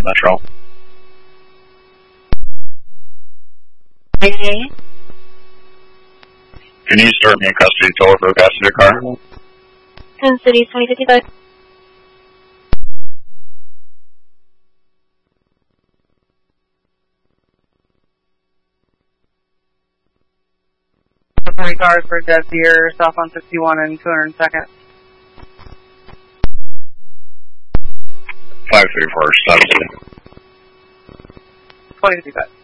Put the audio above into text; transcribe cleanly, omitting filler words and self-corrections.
Metro. Can you start me in custody toll for a passenger car? Twin Cities 2055. Three cars for Dead Deer, south on 61 and 202nd. 534, 70. 2055.